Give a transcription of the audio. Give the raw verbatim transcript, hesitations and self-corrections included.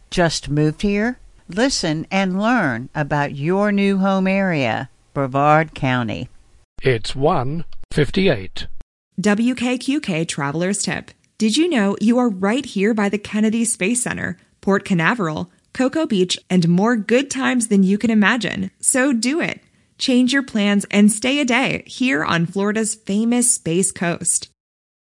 Just moved here? Listen and learn about your new home area, Brevard County. It's one fifty-eight. W K Q K Traveler's Tip. Did you know you are right here by the Kennedy Space Center, Port Canaveral, Cocoa Beach, and more good times than you can imagine? So do it. Change your plans and stay a day here on Florida's famous Space Coast.